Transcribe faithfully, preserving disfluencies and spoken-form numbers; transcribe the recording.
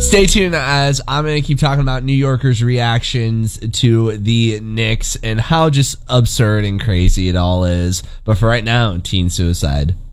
Stay tuned, as I'm going to keep talking about New Yorkers' reactions to the Knicks and how just absurd and crazy it all is. But for right now, teen suicide.